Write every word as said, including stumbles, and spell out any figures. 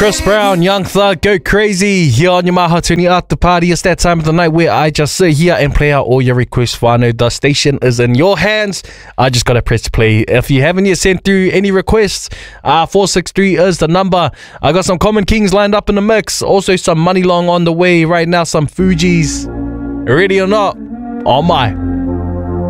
Chris Brown, Young Thug, go crazy here on your Maha Tuni After Party. It's that time of the night where I just sit here and play out all your requests. For I know the station is in your hands. I just gotta press play. If you haven't yet sent through any requests, uh, four six three is the number. I got some Common Kings lined up in the mix. Also some Money Long on the way right now. Some Fugees. Ready or not? On my